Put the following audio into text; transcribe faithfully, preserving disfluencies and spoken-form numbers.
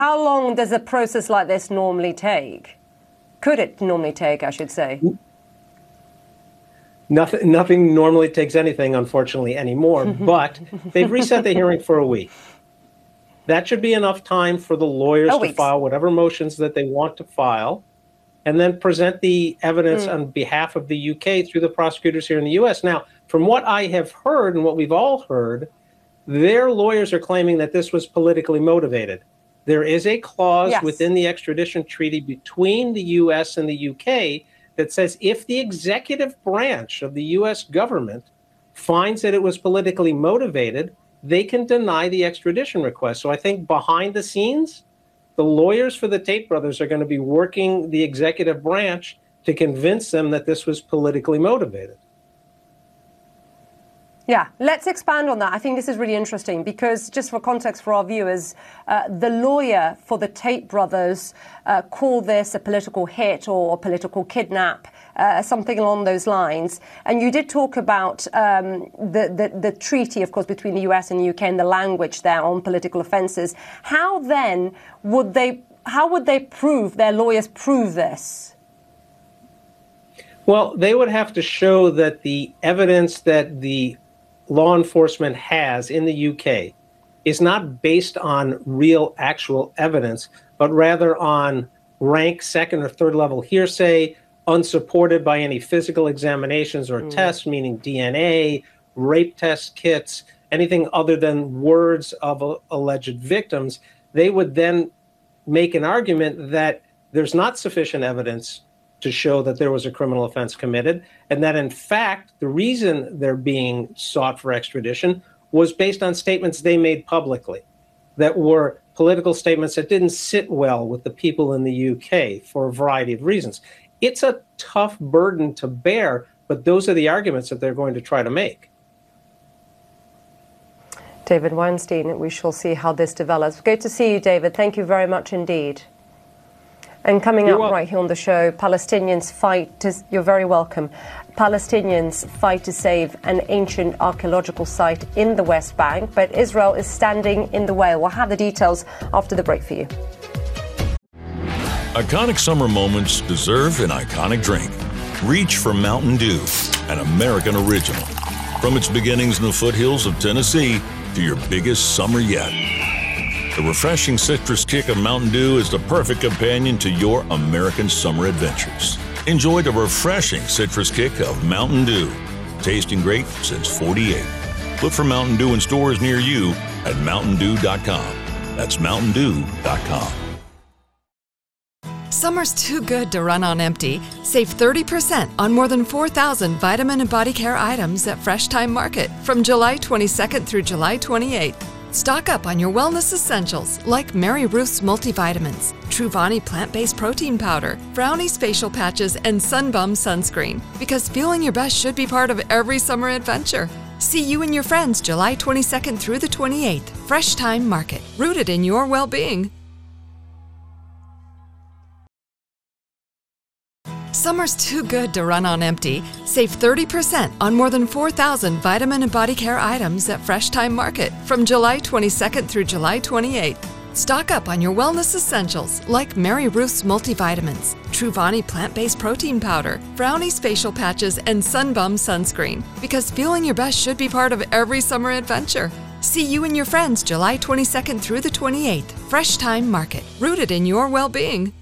How long does a process like this normally take? Could it normally take, I should say? Nothing, nothing normally takes anything, unfortunately, anymore, but they've reset the hearing for a week. That should be enough time for the lawyers oh, to weeks. file whatever motions that they want to file, and then present the evidence mm. on behalf of the U K through the prosecutors here in the U S. Now, from what I have heard and what we've all heard, their lawyers are claiming that this was politically motivated. There is a clause yes. within the extradition treaty between the U S and the U K that says if the executive branch of the U S government finds that it was politically motivated, they can deny the extradition request. So I think behind the scenes, the lawyers for the Tate brothers are going to be working the executive branch to convince them that this was politically motivated. Yeah, let's expand on that. I think this is really interesting because, just for context for our viewers, uh, the lawyer for the Tate brothers uh, called this a political hit or a political kidnap, uh, something along those lines. And you did talk about um, the, the, the treaty, of course, between the U S and the U K and the language there on political offences. How then would they, how would they prove, their lawyers prove this? Well, they would have to show that the evidence that the law enforcement has in the U K is not based on real actual evidence, but rather on rank second or third level hearsay, unsupported by any physical examinations or mm. tests, meaning D N A, rape test kits, anything other than words of uh, alleged victims. They would then make an argument that there's not sufficient evidence to show that there was a criminal offense committed, and that in fact, the reason they're being sought for extradition was based on statements they made publicly that were political statements that didn't sit well with the people in the U K for a variety of reasons. It's a tough burden to bear, but those are the arguments that they're going to try to make. David Weinstein, we shall see how this develops. Great to see you, David. Thank you very much indeed. And coming You're up welcome. right here on the show, Palestinians fight to, you're very welcome. Palestinians fight to save an ancient archaeological site in the West Bank, but Israel is standing in the way. We'll have the details after the break for you. Iconic summer moments deserve an iconic drink. Reach for Mountain Dew, an American original. From its beginnings in the foothills of Tennessee to your biggest summer yet. The refreshing citrus kick of Mountain Dew is the perfect companion to your American summer adventures. Enjoy the refreshing citrus kick of Mountain Dew. Tasting great since forty-eight. Look for Mountain Dew in stores near you at mountain dew dot com. That's mountain dew dot com. Summer's too good to run on empty. Save thirty percent on more than four thousand vitamin and body care items at Fresh Time Market from July twenty-second through July twenty-eighth. Stock up on your wellness essentials like Mary Ruth's multivitamins, Truvani plant-based protein powder, Brownie's facial patches, and Sunbum sunscreen. Because feeling your best should be part of every summer adventure. See you and your friends July twenty-second through the twenty-eighth. Fresh Time Market, rooted in your well-being. Summer's too good to run on empty. Save thirty percent on more than four thousand vitamin and body care items at Fresh Time Market from July twenty-second through July twenty-eighth. Stock up on your wellness essentials like Mary Ruth's multivitamins, Truvani plant-based protein powder, Brownie's facial patches, and Sunbum sunscreen. Because feeling your best should be part of every summer adventure. See you and your friends July twenty-second through the twenty-eighth. Fresh Time Market, rooted in your well-being.